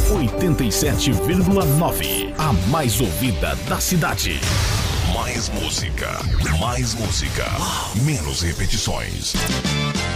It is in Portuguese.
87,9. A mais ouvida da cidade. Mais música. Menos repetições.